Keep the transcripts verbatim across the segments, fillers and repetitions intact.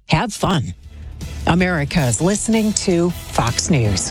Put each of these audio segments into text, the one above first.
have fun. America is listening to Fox News.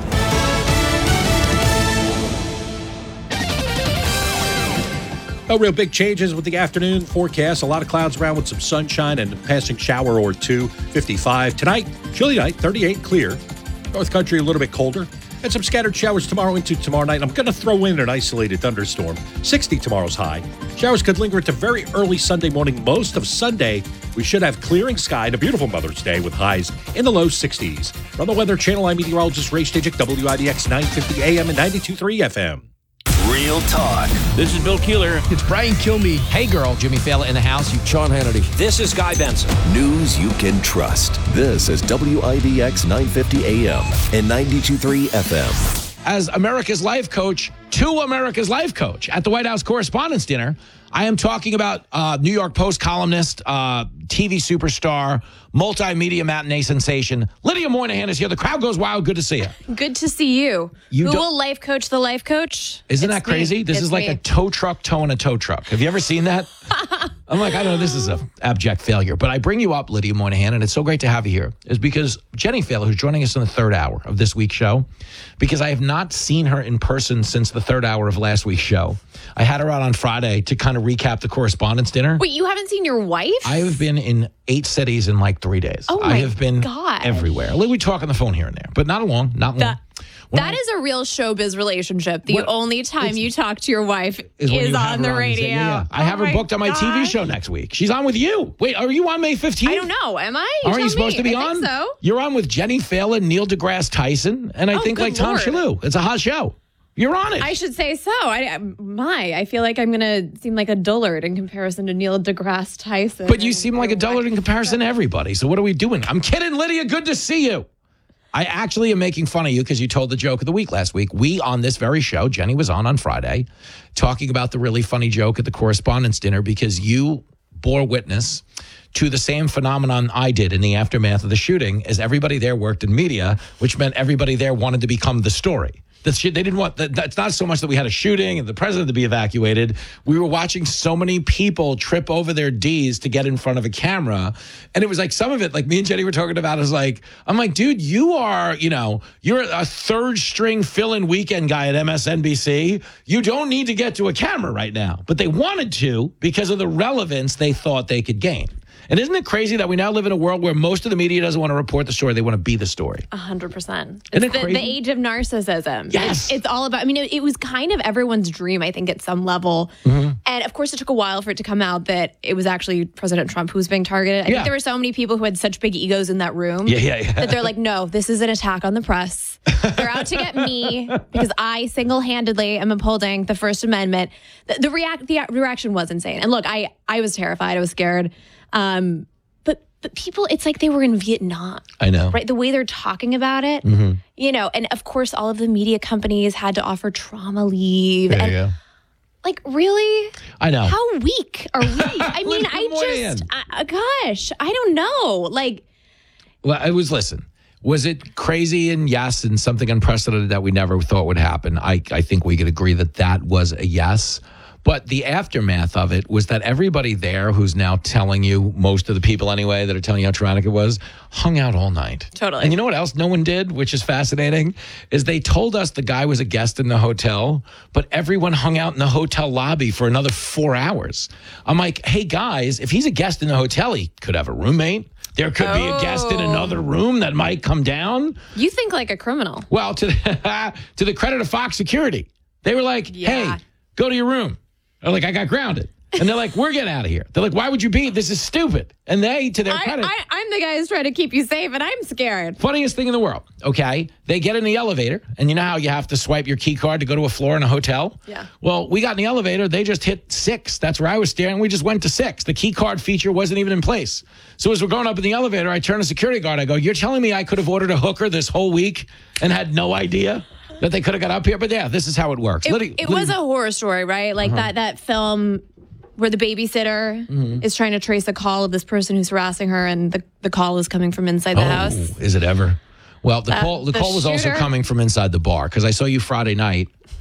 No real big changes with the afternoon forecast. A lot of clouds around with some sunshine and a passing shower or two. fifty-five. Tonight, chilly night, thirty-eight clear. North Country a little bit colder. And some scattered showers tomorrow into tomorrow night. I'm going to throw in an isolated thunderstorm. sixty tomorrow's high. Showers could linger into very early Sunday morning. Most of Sunday, we should have clearing sky and a beautiful Mother's Day with highs in the low sixties. From the Weather Channel, I'm meteorologist Ray Stajic, W I D X nine fifty A M and ninety-two point three F M. Real talk. This is Bill Keeler. It's Brian Kilmeade. Hey, girl. Jimmy Fallon in the house. You, Sean Hannity. This is Guy Benson. News you can trust. This is W I D X nine fifty A M and ninety-two point three F M. As America's Life Coach to America's Life Coach at the White House Correspondents' Dinner, I am talking about uh, New York Post columnist, uh, T V superstar, multimedia matinee sensation, Lydia Moynihan is here. The crowd goes wild. Good to see you. Good to see you. You Who don't- will life coach the life coach? Isn't It's that crazy? me. This It's is like me. a tow truck towing a tow truck. Have you ever seen that? I'm like, I don't know, this is an abject failure. But I bring you up, Lydia Moynihan, and it's so great to have you here, is because Jenny Failer, who's joining us in the third hour of this week's show, because I have not seen her in person since the third hour of last week's show. I had her out on Friday to kind of recap the Correspondents' Dinner. Wait, you haven't seen your wife? I have been in eight cities in like three days. Oh, I my have been gosh. everywhere. We talk on the phone here and there, but not long, not long. That- When That I- is a real showbiz relationship. The What- only time you talk to your wife is, when you have on her the on radio. Yeah, yeah. I Oh have her my booked on my T V gosh. show next week. She's on with you. Wait, are you on May fifteenth? I don't know. Am I? You Aren't tell you supposed me. to be I on? think so. You're on with Jenny Fallon, Neil deGrasse Tyson, and I Oh, think good like Tom Lord. Shalhoub. It's a hot show. You're on it. I should say so. I, I- my, I feel like I'm going to seem like a dullard in comparison to Neil deGrasse Tyson. but you and seem like a your dullard wife. in comparison to everybody. So what are we doing? I'm kidding, Lydia. Good to see you. I actually am making fun of you because you told the joke of the week last week. We, on this very show, Jenny was on on Friday, talking about the really funny joke at the Correspondents' Dinner because you bore witness to the same phenomenon I did in the aftermath of the shooting, as everybody there worked in media, which meant everybody there wanted to become the story. The shit, they didn't want that. That's not so much that we had a shooting and the president to be evacuated. We were watching so many people trip over their D's to get in front of a camera. And it was like some of it, like me and Jenny were talking about, is like, I'm like, dude, you are, you know, you're a third string fill-in weekend guy at M S N B C. You don't need to get to a camera right now. But they wanted to because of the relevance they thought they could gain. And isn't it crazy that we now live in a world where most of the media doesn't want to report the story, they want to be the story? A hundred percent. Isn't It's it the, crazy? the age of narcissism. Yes. It's, it's all about, I mean, it, it was kind of everyone's dream, I think, at some level. Mm-hmm. And of course, it took a while for it to come out that it was actually President Trump who was being targeted. I Yeah. think there were so many people who had such big egos in that room Yeah, yeah, yeah. that they're like, no, this is an attack on the press. They're out to get me because I single-handedly am upholding the First Amendment. The, the, react, the reaction was insane. And look, I, I was terrified. I was scared. Um, but but people, it's like they were in Vietnam. I know. Right? The way they're talking about it, Mm-hmm. you know, and of course, all of the media companies had to offer trauma leave. There and you go. like, really? I know. How weak are we? I mean, Lydia I Moynihan. just, I, gosh, I don't know. Like, Well, it was, listen, was it crazy? And yes, and something unprecedented that we never thought would happen. I, I think we could agree that that was a yes. But the aftermath of it was that everybody there who's now telling you, most of the people anyway, that are telling you how traumatic it was, hung out all night. Totally. And you know what else no one did, which is fascinating, is they told us the guy was a guest in the hotel, but everyone hung out in the hotel lobby for another four hours. I'm like, hey, guys, if he's a guest in the hotel, he could have a roommate. There could be a guest in Oh. another room that might come down. you think like a criminal. Well, to the, to the credit of Fox Security, they were like, Yeah. hey, go to your room. They're like, I got grounded. And they're like, we're getting out of here. They're like, why would you be? This is stupid. And they, to their I, credit, I, I'm the guy who's trying to keep you safe, and I'm scared. funniest thing in the world, okay? They get in the elevator, and you know how you have to swipe your key card to go to a floor in a hotel? Yeah. Well, we got in the elevator. They just hit six. That's where I was staring. We just went to six. The key card feature wasn't even in place. So as we're going up in the elevator, I turn to the security guard. I go, you're telling me I could have ordered a hooker this whole week and had no idea that they could have got up here? But yeah, this is how it works. It, Lydia- it was a Lydia- horror story, right? Like Uh-huh. that that film where the babysitter Mm-hmm. is trying to trace a call of this person who's harassing her, and the, the call is coming from inside the house. Oh, is it ever? Well, the That- call the, the call was also shooter- coming from inside the bar because I saw you Friday night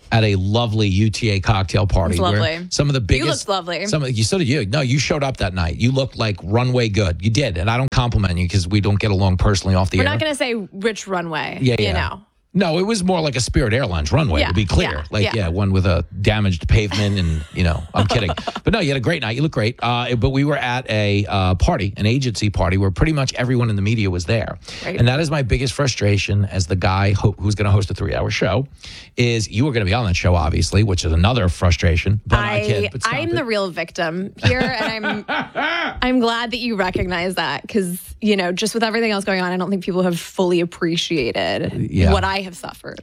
at a lovely U T A cocktail party. It's where lovely. some of the biggest. You looked lovely. Some of, you so did you. No, you showed up that night. You looked like runway good. You did, and I don't compliment you because we don't get along personally off the We're air. not going to say which runway. Yeah, You yeah. know. No, it was more like a Spirit Airlines runway, Yeah, to be clear. yeah, like, yeah. yeah. one with a damaged pavement and, you know, I'm kidding. But no, you had a great night. You look great. Uh, but we were at a uh, party, an agency party, where pretty much everyone in the media was there. Right. And that is my biggest frustration as the guy ho- who's going to host a three-hour show, is you were going to be on that show, obviously, which is another frustration. But I, I, kid, but stop I'm it. the real victim here, and I'm I'm glad that you recognize that because, you know, just with everything else going on, I don't think people have fully appreciated Yeah. what I have suffered.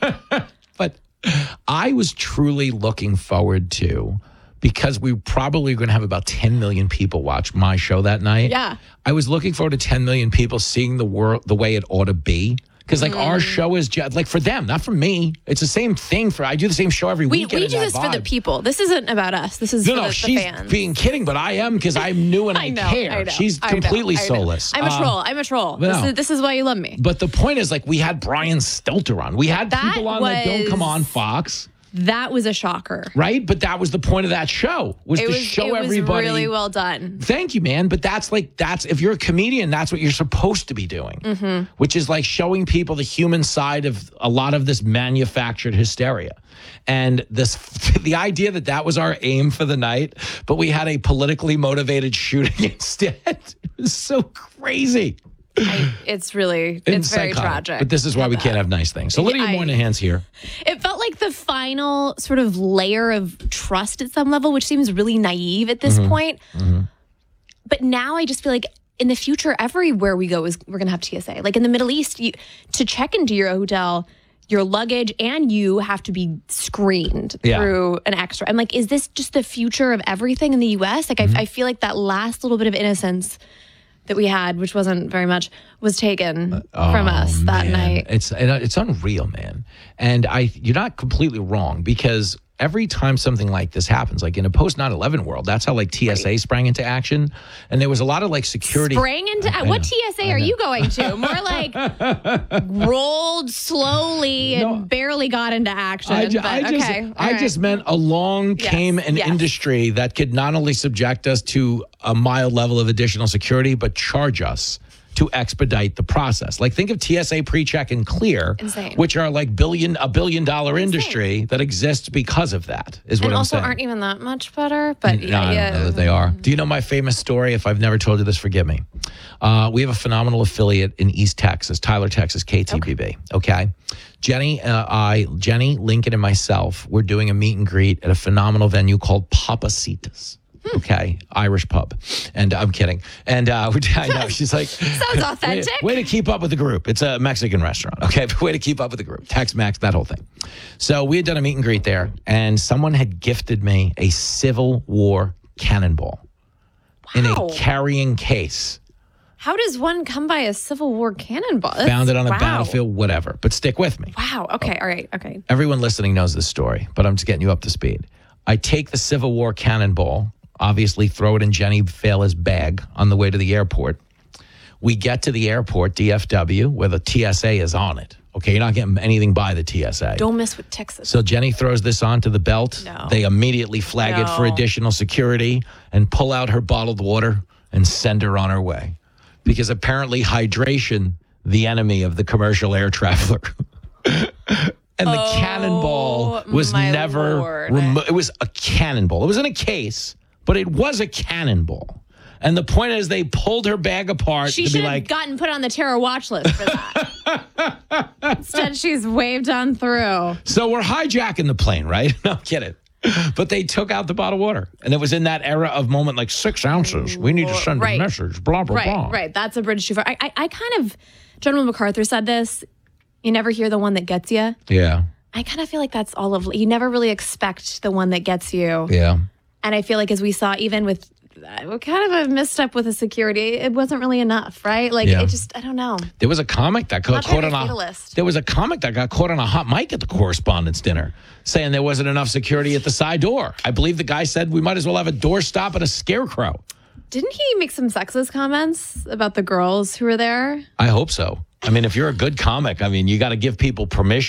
But I was truly looking forward to, because we probably going to have about ten million people watch my show that night. Yeah. I was looking forward to ten million people seeing the world the way it ought to be. Because like Mm. our show is just like for them, not for me. It's the same thing for I do the same show every We, weekend. we in do that this for the vibe. people. This isn't about us. This is No, for no, the, the she's fans. being kidding, but I am because I'm new and I, I know, care. I know, She's I know, completely I know. soulless. I'm a Um, troll. I'm a troll. no. This, is, this is why you love me. But the point is, like, we had Brian Stelter on. We had That people on that don't come was- on Fox. That was a shocker. Right? But that was the point of that show, was It to was, show it was everybody. really well done. Thank you, man. But that's like, that's, if you're a comedian, that's what you're supposed to be doing, Mm-hmm. which is like showing people the human side of a lot of this manufactured hysteria. And this, the idea that that was our aim for the night, but we had a politically motivated shooting instead, it was so crazy. I, it's really, it's very psychotic. tragic. But this is why Love we that. can't have nice things. So Lydia I- Moynihan's here. It felt like the final sort of layer of trust at some level, which seems really naive at this Mm-hmm. point. But now I just feel like in the future, everywhere we go is we're going to have T S A. Like in the Middle East, you, to check into your hotel, your luggage and you have to be screened Yeah. through an extra. I'm like, is this just the future of everything in the U S? Like, Mm-hmm. I, I feel like that last little bit of innocence that we had, which wasn't very much, was taken from us that Oh, Man, night. It's it's unreal, man. And I you're not completely wrong, because every time something like this happens, like in a post nine eleven world, that's how like T S A sprang into action. And there was a lot of like security. Sprang into I what know. T S A are you going to? More like rolled slowly and No. barely got into action. I, ju- but I just, okay, all I right. just meant along Yes, came an yes. industry that could not only subject us to a mild level of additional security, but charge us to expedite the process. Like think of T S A PreCheck and Clear, Insane. which are like billion a billion dollar industry that exists because of that. Is what and I'm also saying. aren't even that much better. But No, yeah, I don't yeah. know that they are. Do you know my famous story? If I've never told you this, forgive me. Uh, we have a phenomenal affiliate in East Texas, Tyler, Texas, K T B B. Okay. Jenny, uh, I, Jenny, Lincoln, and myself, we're doing a meet and greet at a phenomenal venue called Papacitas. Okay, Irish pub, and I'm kidding. And uh, I know she's like, Sounds way, authentic. way to keep up with the group. It's a Mexican restaurant. Okay, but way to keep up with the group. Tex-Mex, that whole thing. So we had done a meet and greet there, and someone had gifted me a Civil War cannonball in a Wow. carrying case. How does one come by a Civil War cannonball? That's- Found it on a wow. battlefield, whatever. But stick with me. Wow. Okay. All right. Okay. Everyone listening knows this story, but I'm just getting you up to speed. I take the Civil War cannonball, obviously throw it in Jenny Faila's bag on the way to the airport. We get to the airport, D F W, where the T S A is on it. Okay, you're not getting anything by the T S A. Don't mess with Texas. So Jenny throws this onto the belt. No. They immediately flag it for No. additional security and pull out her bottled water and send her on her way. Because apparently hydration, the enemy of the commercial air traveler. And the Oh, cannonball was my never Lord. remo- it was a cannonball. It was in a case, but it was a cannonball. And the point is they pulled her bag apart She to should be have like, gotten put on the terror watch list for that. Instead, she's waved on through. so we're hijacking the plane, right? No, kidding. But they took out the bottled water. And it was in that era of moment, like six ounces. We need to send Right. a message, blah, blah, Right, blah. right. That's a bridge too far. I, I, I kind of, General MacArthur said this. You never hear the one that gets you. Yeah, I kind of feel like that's all of. You never really expect the one that gets you. yeah. And I feel like as we saw, even with uh, kind of a misstep with the security, it wasn't really enough, right? Like Yeah. it just, I don't know. There was a comic that got Not trying caught to on be a fatalist. there was a comic that got caught on a hot mic at the correspondence dinner, saying there wasn't enough security at the side door. I believe the guy said we might as well have a doorstop and a scarecrow. Didn't he make some sexist comments about the girls who were there? I hope so. I mean, if you're a good comic, I mean, you got to give people permission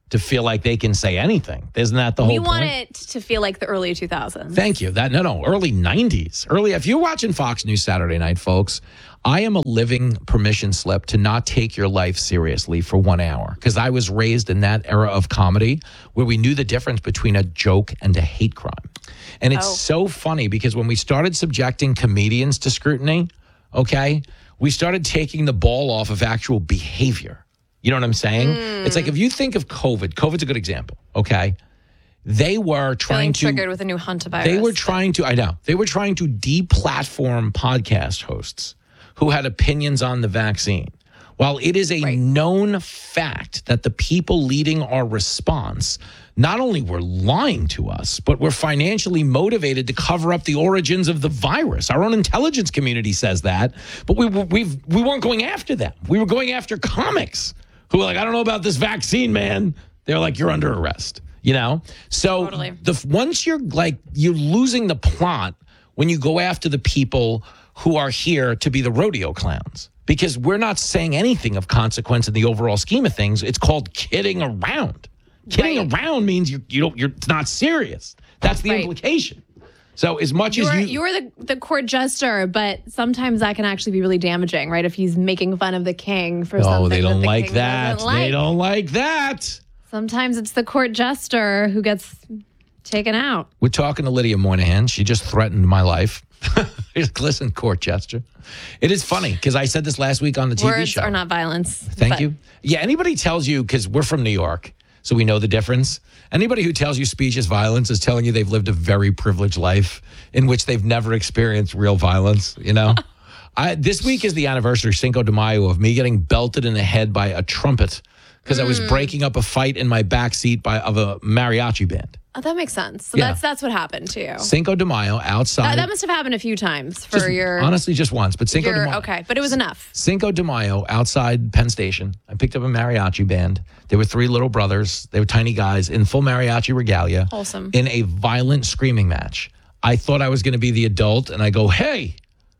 to feel like they can say anything. Isn't that the whole We point? want it to feel like the early two thousands. Thank you. That no, no, early nineties. Early. If you're watching Fox News Saturday night, folks, I am a living permission slip to not take your life seriously for one hour because I was raised in that era of comedy where we knew the difference between a joke and a hate crime. And it's Oh. so funny because when we started subjecting comedians to scrutiny, okay, we started taking the ball off of actual behavior. You know what I'm saying? Mm. It's like if you think of COVID, COVID's a good example, okay? They were trying Feeling to triggered with a new hantavirus. They were trying to, I know, they were trying to deplatform podcast hosts who had opinions on the vaccine. While it is a Right. known fact that the people leading our response not only were lying to us, but were financially motivated to cover up the origins of the virus. Our own intelligence community says that, but we we've, we weren't going after them. We were going after comics who were like, I don't know about this vaccine, man. They're like, you're under arrest, you know? So Totally. the once you're like, you're losing the plot when you go after the people who are here to be the rodeo clowns. Because we're not saying anything of consequence in the overall scheme of things. It's called kidding around. Kidding Right. around means you you don't you're it's not serious. That's the Right. implication. So as much You're, as you you're the, the court jester, but sometimes that can actually be really damaging, right? If he's making fun of the king for Oh, something they don't that the like king that. doesn't like. They don't like that. Sometimes it's the court jester who gets taken out. We're talking to Lydia Moynihan. She just threatened my life. Listen, court jester. It is funny because I said this last week on the T V Words show. are not violence. Thank but- you. Yeah, anybody tells you, because we're from New York, so we know the difference. Anybody who tells you speech is violence is telling you they've lived a very privileged life in which they've never experienced real violence, you know? I, this week is the anniversary, Cinco de Mayo, of me getting belted in the head by a trumpet because I was breaking up a fight in my backseat by of a mariachi band. Oh, that makes sense. So Yeah. that's that's what happened to you. Cinco de Mayo outside. That, that must have happened a few times for just- your. honestly, just once, but Cinco de your Mayo. okay, but it was enough. Cinco de Mayo outside Penn Station. I picked up a mariachi band. There were three little brothers. They were tiny guys in full mariachi regalia. Wholesome. In a violent screaming match. I thought I was going to be the adult, and I go, hey,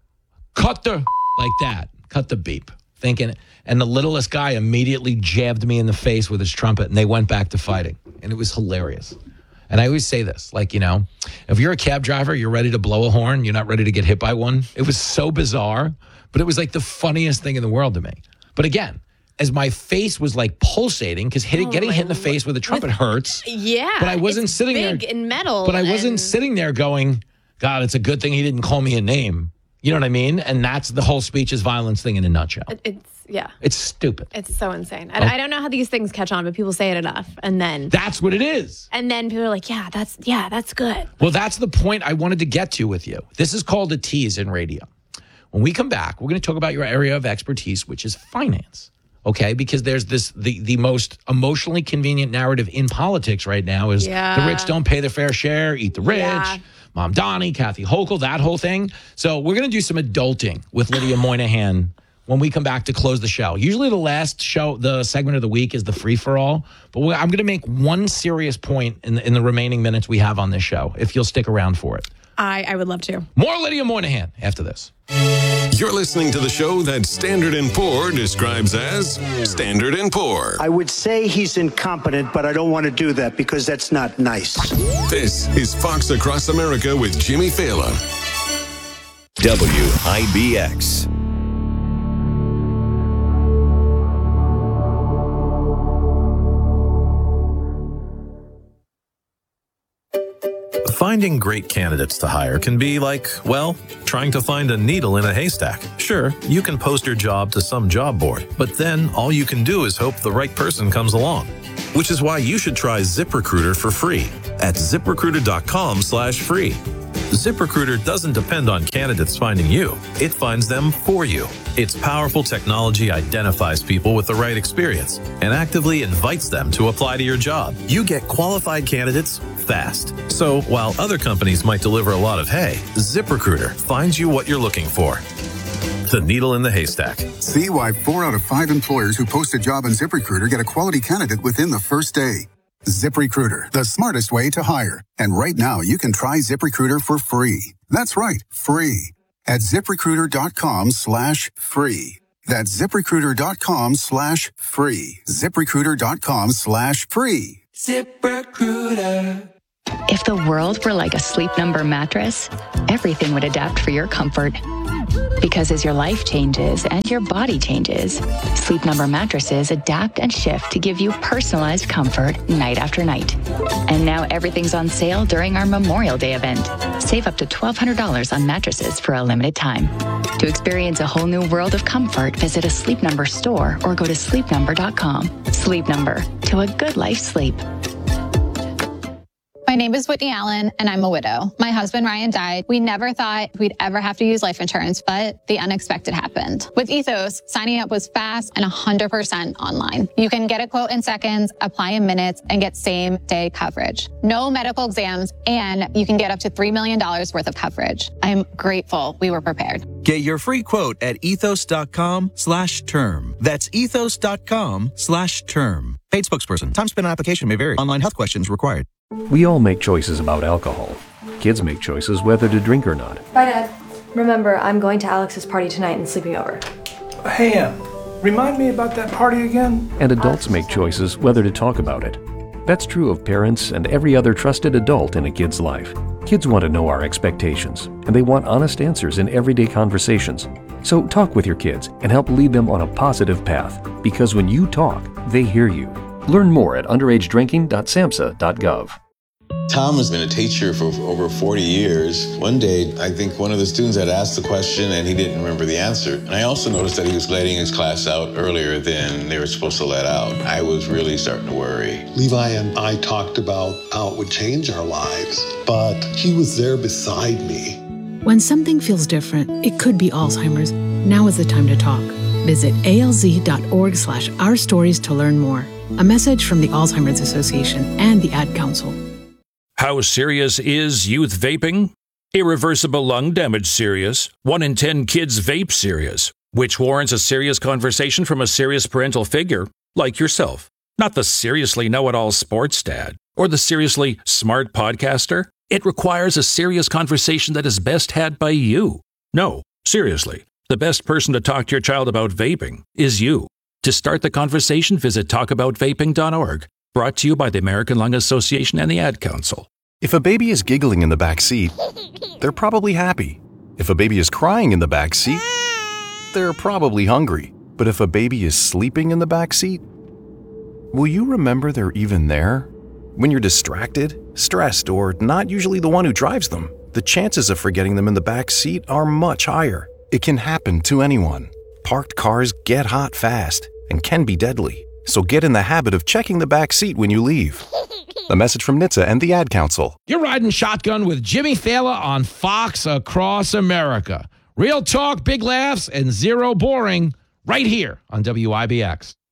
cut the, like that, cut the beep. Thinking, and the littlest guy immediately jabbed me in the face with his trumpet, and they went back to fighting. And it was hilarious. And I always say this, like, you know, if you're a cab driver, you're ready to blow a horn, you're not ready to get hit by one. It was so bizarre, but it was like the funniest thing in the world to me. But again, as my face was like pulsating, because hitting, Oh, getting my hit in the Lord. face with a trumpet hurts. Yeah, But I wasn't it's sitting big there- in metal. But I wasn't and sitting there going, God, it's a good thing he didn't call me a name. You know what I mean? And that's the whole speech is violence thing in a nutshell. It's yeah, It's stupid. it's so insane. Oh. I, I don't know how these things catch on, but people say it enough, and then That's what it is. and then people are like, yeah, that's yeah, that's good. Well, that's the point I wanted to get to with you. This is called a tease in radio. When we come back, we're going to talk about your area of expertise, which is finance. Okay, because there's this the the most emotionally convenient narrative in politics right now is Yeah. the rich don't pay their fair share, eat the rich. Yeah. Mom Donnie, Kathy Hochul, that whole thing. So we're going to do some adulting with Lydia Moynihan when we come back to close the show. Usually the last show, the segment of the week is the free-for-all. But we're, I'm going to make one serious point in, in the remaining minutes we have on this show, if you'll stick around for it. I I would love to. More Lydia Moynihan after this. You're listening to the show that Standard and Poor describes as Standard and Poor. I would say he's incompetent, but I don't want to do that because that's not nice. This is Fox Across America with Jimmy Fallon. W I B X. Finding great candidates to hire can be like, well, trying to find a needle in a haystack. Sure, you can post your job to some job board, but then all you can do is hope the right person comes along. Which is why you should try ZipRecruiter for free at ZipRecruiter.com slash free. ZipRecruiter doesn't depend on candidates finding you. It finds them for you. Its powerful technology identifies people with the right experience and actively invites them to apply to your job. You get qualified candidates fast. So while other companies might deliver a lot of hay, ZipRecruiter finds you what you're looking for. The needle in the haystack. See why four out of five employers who post a job on ZipRecruiter get a quality candidate within the first day. ZipRecruiter, the smartest way to hire. And right now, you can try ZipRecruiter for free. That's right, free. At ZipRecruiter.com slash free. That's ZipRecruiter.com slash free. ZipRecruiter.com slash free. ZipRecruiter. If the world were like a Sleep Number mattress, everything would adapt for your comfort. Because as your life changes and your body changes, Sleep Number mattresses adapt and shift to give you personalized comfort night after night. And now everything's on sale during our Memorial Day event. Save up to twelve hundred dollars on mattresses for a limited time. To experience a whole new world of comfort, visit a Sleep Number store or go to sleep number dot com. Sleep Number, to a good life sleep. My name is Whitney Allen, and I'm a widow. My husband, Ryan, died. We never thought we'd ever have to use life insurance, but the unexpected happened. With Ethos, signing up was fast and one hundred percent online. You can get a quote in seconds, apply in minutes, and get same-day coverage. No medical exams, and you can get up to three million dollars worth of coverage. I'm grateful we were prepared. Get your free quote at ethos.com slash term. That's ethos.com slash term. Paid spokesperson. Time spent on application may vary. Online health questions required. We all make choices about alcohol. Kids make choices whether to drink or not. Bye, Dad. Remember, I'm going to Alex's party tonight and sleeping over. Hey, Em, remind me about that party again? And adults make choices whether to talk about it. That's true of parents and every other trusted adult in a kid's life. Kids want to know our expectations, and they want honest answers in everyday conversations. So talk with your kids and help lead them on a positive path, because when you talk, they hear you. Learn more at underage drinking dot samhsa dot gov. Tom has been a teacher for over forty years. One day, I think one of the students had asked the question and he didn't remember the answer. And I also noticed that he was letting his class out earlier than they were supposed to let out. I was really starting to worry. Levi and I talked about how it would change our lives, but he was there beside me. When something feels different, it could be Alzheimer's. Now is the time to talk. Visit alz.org slash our stories to learn more. A message from the Alzheimer's Association and the Ad Council. How serious is youth vaping? Irreversible lung damage serious. One in ten kids vape serious, which warrants a serious conversation from a serious parental figure like yourself. Not the seriously know-it-all sports dad or the seriously smart podcaster. It requires a serious conversation that is best had by you. No, seriously, the best person to talk to your child about vaping is you. To start the conversation, visit talk about vaping dot org. Brought to you by the American Lung Association and the Ad Council. If a baby is giggling in the back seat, they're probably happy. If a baby is crying in the back seat, they're probably hungry. But if a baby is sleeping in the back seat, will you remember they're even there? When you're distracted, stressed, or not usually the one who drives them, the chances of forgetting them in the back seat are much higher. It can happen to anyone. Parked cars get hot fast and can be deadly. So get in the habit of checking the back seat when you leave. A message from N H T S A and the Ad Council. You're riding shotgun with Jimmy Fallon on Fox Across America. Real talk, big laughs, and zero boring right here on W I B X.